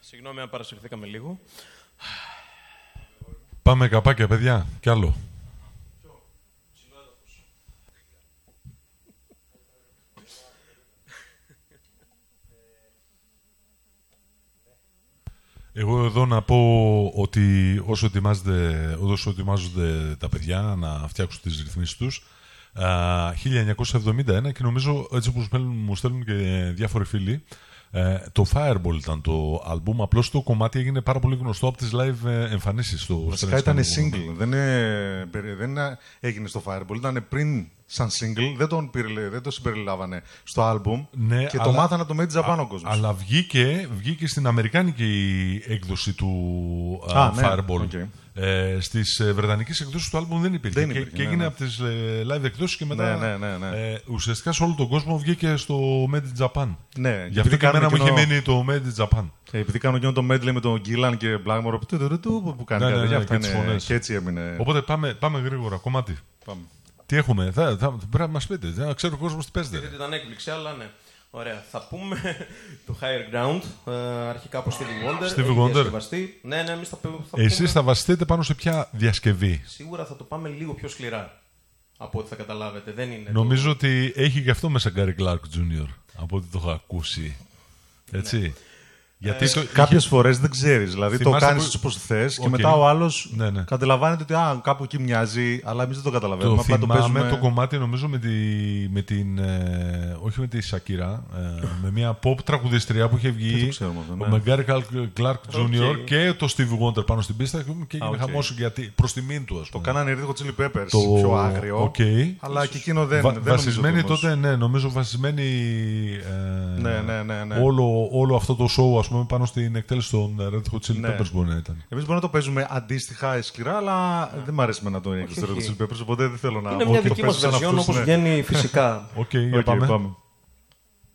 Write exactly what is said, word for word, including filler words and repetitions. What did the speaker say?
Συγγνώμη αν παρασυρθήκαμε λίγο. Πάμε καπάκια, παιδιά, κι άλλο. Εγώ εδώ να πω ότι όσο, όσο ετοιμάζονται τα παιδιά να φτιάξουν τις ρυθμίσεις τους, χίλια εννιακόσια εβδομήντα ένα, και νομίζω έτσι όπως μου στέλνουν και διάφοροι φίλοι, το Fireball ήταν το άλμπουμ, απλώς το κομμάτι έγινε πάρα πολύ γνωστό από τις live εμφανίσεις στο Βασικά ήταν single, δεν, ε, δεν έγινε στο Fireball, ήταν πριν σαν single, δεν, τον πήρε, δεν το συμπεριλάβανε στο άλμπουμ, ναι, και αλλά, το μάθανε το Made Japan ο κόσμος. Αλλά βγήκε, βγήκε στην αμερικάνικη έκδοση του Α, uh, Fireball. Ναι, okay. Ε, στις ε, βρετανικές εκδόσεις του άλμπουμ δεν υπήρχε, δεν και, υπήρχε, και ναι, έγινε ναι. από τις ε, live εκδόσεις και μετά ναι, ναι, ναι, ναι. Ε, ουσιαστικά σε όλο τον κόσμο βγήκε στο Made in Japan. Ναι, γι' αυτό και εμένα μου είχε μείνει το Made in Japan. Και επειδή κάνω εκείνο το medley με τον Γκίλαν και Blackmore που κάνει ναι, ναι, κάτι, ναι, αυτά και, είναι, και έτσι έμεινε. Οπότε πάμε, πάμε γρήγορα, κομμάτι. Πάμε. Τι έχουμε, θα, θα, πρέπει να μας πείτε, να ξέρω ο κόσμος τι παίζετε. Γιατί ήταν έκπληξη, αλλά ναι. Ωραία, θα πούμε το Higher Ground, αρχικά από Stevie Wonder. Stevie Wonder. Ναι, ναι, εμείς θα, θα Εσείς πούμε... θα βασιστείτε πάνω σε ποια διασκευή? Σίγουρα θα το πάμε λίγο πιο σκληρά, από ό,τι θα καταλάβετε. Δεν είναι νομίζω το... ότι έχει και αυτό μέσα Gary Clark τζούνιορ, από ό,τι το έχω ακούσει. Έτσι. Ναι. Γιατί ε, το... κάποιες είχε... φορές δεν ξέρεις, δηλαδή θυμάστε το κάνεις που... όπως θες, okay. Και μετά ο άλλος ναι, ναι. καταλαβαίνετε ότι α, κάπου εκεί μοιάζει, αλλά εμείς δεν το καταλαβαίνουμε. Το θυμάμαι το, παίζουμε... το κομμάτι νομίζω με, τη, με την, ε, όχι με τη Σακύρα, ε, με μια pop τραγουδιστρία που είχε βγει ο Μεγκάρι Κλάρκ τζούνιορ και το Stevie Wonder πάνω στην πίστα και έγινε okay. χαμός γιατί, προς τιμήν του, ας πούμε. Το κάνανε Red Hot Chili Peppers το... πιο άγριο, okay. αλλά και εκείνο δεν, Βα, δεν βασισμένοι νομίζω τότε, ναι, νομίζω βασισμένοι ε, ναι, ναι, ναι, ναι. Όλο, όλο αυτό το show, ας πούμε, πάνω στην εκτέλεση των Red Hot Chili ναι. Peppers μπορεί να ήταν. Εμείς μπορούμε να το παίζουμε αντίστοιχα σκληρά, αλλά δεν μου αρέσει να το είναι στο Red Hot Chili Peppers, οπότε δεν θέλω να... Είναι μια δική μας version όπως βγαίνει φυσικά. Οκ, πάμε.